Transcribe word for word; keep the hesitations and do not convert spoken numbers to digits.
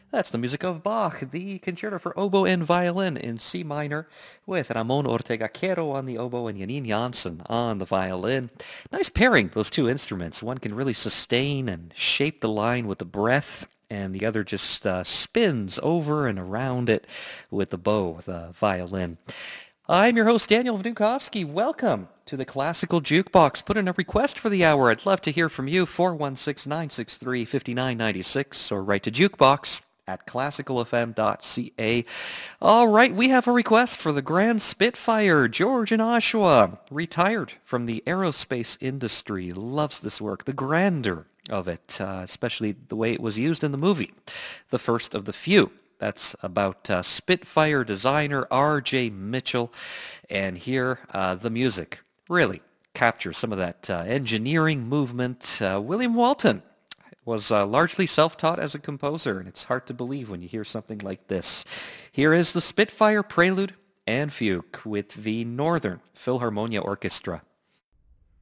That's the music of Bach, the Concerto for Oboe and Violin in C minor, with Ramon Ortega Quero on the oboe and Janine Janssen on the violin. Nice pairing, those two instruments. One can really sustain and shape the line with the breath, and the other just uh, spins over and around it with the bow, the violin. I'm your host, Daniel Vnukovsky. Welcome to the Classical Jukebox. Put in a request for the hour. I'd love to hear from you. four one six, nine six three, five nine nine six or write to jukebox at classical f m dot c a. All right, we have a request for the Grand Spitfire. George in Oshawa, retired from the aerospace industry, loves this work, the grandeur of it, uh, especially the way it was used in the movie, the first of the few. That's about uh, Spitfire designer R J Mitchell. And here, uh, the music really captures some of that uh, engineering movement. Uh, William Walton was uh, largely self-taught as a composer, and it's hard to believe when you hear something like this. Here is the Spitfire Prelude and Fugue with the Northern Philharmonia Orchestra.